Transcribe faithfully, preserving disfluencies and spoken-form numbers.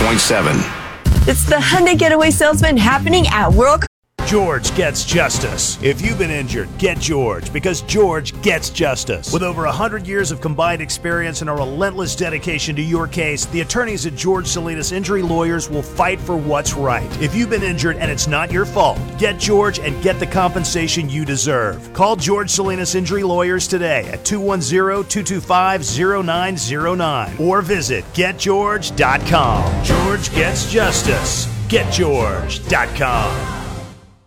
point seven. It's the Hyundai Getaway Salesman happening at World. George gets justice. If you've been injured, get George, because George gets justice. With over one hundred years of combined experience and a relentless dedication to your case, the attorneys at George Salinas Injury Lawyers will fight for what's right. If you've been injured and it's not your fault, get George and get the compensation you deserve. Call George Salinas Injury Lawyers today at two one zero, two two five, zero nine zero nine or visit get george dot com. George gets justice. get george dot com.